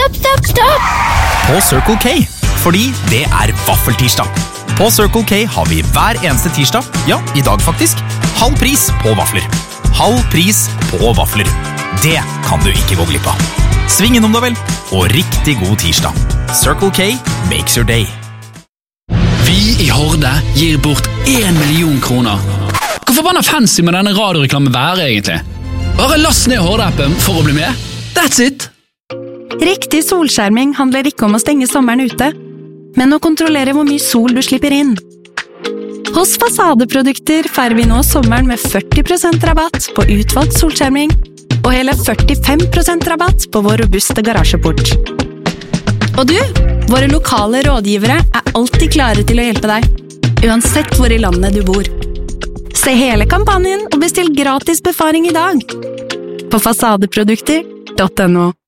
Stopp! På Circle K, fordi det vaffeltirsdag. På Circle K har vi hver eneste tirsdag, ja, i dag faktisk, halv pris på vafler. Halv pris på vafler. Det kan du ikke gå glipp av. Sving innom da vel, og riktig god tirsdag. Circle K makes your day. Vi i Horde gir bort 1 million kroner. Hvor forbanna fancy med denne radioreklamen være egentlig? Bare last ned Horde-appen for å bli med. That's it! Riktig solskjerming handler ikke om å stenge sommeren ute, men å kontrollere hvor mye sol du slipper inn. Hos Fasadeprodukter feirer vi nå sommeren med 40% rabatt på utvalgt solskjerming, og hele 45% rabatt på vår robuste garasjeport. Og du, våre lokale rådgivere alltid klare til å hjelpe deg, uansett hvor i landet du bor. Se hele kampanjen og bestill gratis befaring i dag på fasadeprodukter.no.